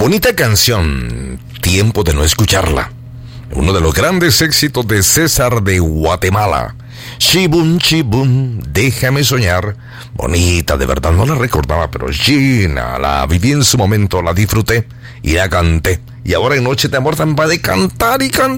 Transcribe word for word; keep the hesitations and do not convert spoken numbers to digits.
Bonita canción, tiempo de no escucharla. Uno de los grandes éxitos de César de Guatemala. Chibum, chibum, déjame soñar. Bonita, de verdad, no la recordaba, pero Gina, la viví en su momento, la disfruté y la canté. Y ahora en Noche de Amor también va de cantar y cantar.